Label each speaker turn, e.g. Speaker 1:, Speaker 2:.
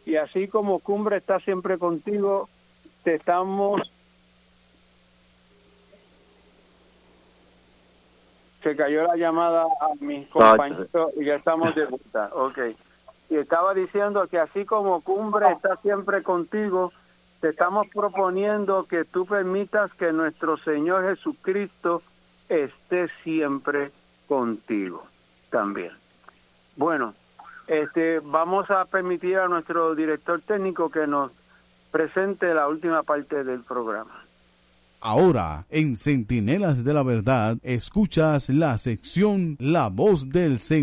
Speaker 1: Y así como Cumbre está siempre contigo, te estamos... Se cayó la llamada a mis compañeros y ya estamos de vuelta. Okay. Y estaba diciendo que así como Cumbre está siempre contigo, te estamos proponiendo que tú permitas que nuestro Señor Jesucristo esté siempre contigo también. Bueno, vamos a permitir a nuestro director técnico que nos presente la última parte del programa.
Speaker 2: Ahora, en Centinelas de la Verdad, escuchas la sección La Voz del Señor.